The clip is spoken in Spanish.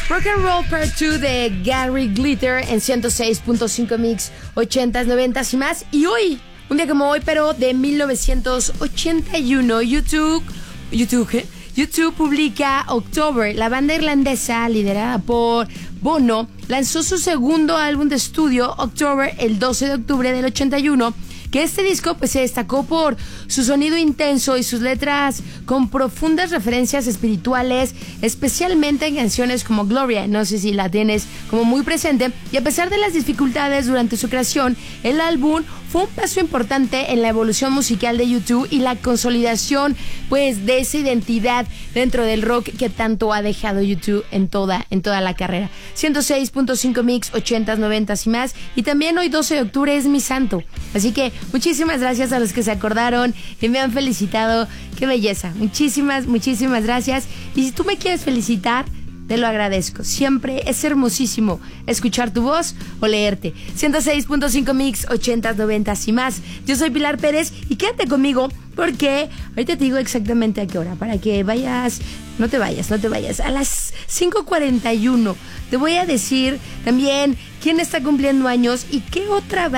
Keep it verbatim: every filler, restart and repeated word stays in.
Rock and Roll Part dos de Gary Glitter en ciento seis punto cinco Mix, ochentas, noventas y más. Y hoy, un día como hoy, pero de mil novecientos ochenta y uno, YouTube, YouTube, ¿eh? YouTube publica October. La banda irlandesa, liderada por Bono, lanzó su segundo álbum de estudio, October, el doce de octubre del ochenta y uno. Que este disco pues se destacó por su sonido intenso y sus letras con profundas referencias espirituales, especialmente en canciones como Gloria, no sé si la tienes como muy presente, y a pesar de las dificultades durante su creación, el álbum fue un paso importante en la evolución musical de YouTube y la consolidación pues de esa identidad dentro del rock que tanto ha dejado YouTube en toda, en toda la carrera. ciento seis punto cinco Mix, ochentas, noventas y más, y también hoy doce de octubre es mi santo, así que muchísimas gracias a los que se acordaron y me han felicitado. Qué belleza. Muchísimas, muchísimas gracias. Y si tú me quieres felicitar, te lo agradezco. Siempre es hermosísimo escuchar tu voz o leerte. ciento seis punto cinco Mix, ochentas, noventas y más. Yo soy Pilar Pérez y quédate conmigo porque ahorita te digo exactamente a qué hora para que vayas. No te vayas, no te vayas. A las cinco cuarenta y uno te voy a decir también quién está cumpliendo años y qué otra